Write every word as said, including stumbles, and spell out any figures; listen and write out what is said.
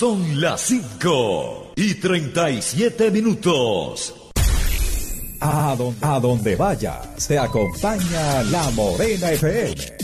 Son las cinco y treinta y siete minutos. A donde, a donde vayas, te acompaña La Morena F M.